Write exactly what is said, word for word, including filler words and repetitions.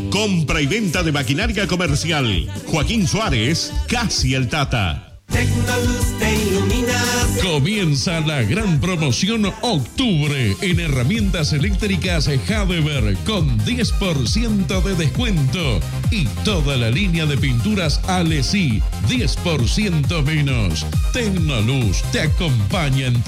Compra y venta de maquinaria comercial. Joaquín Suárez, casi el Tata. Tecnoluz te ilumina. Comienza la gran promoción Octubre en herramientas eléctricas Hadeber con diez por ciento de descuento y toda la línea de pinturas Alesí diez por ciento menos. Tecnoluz te acompaña en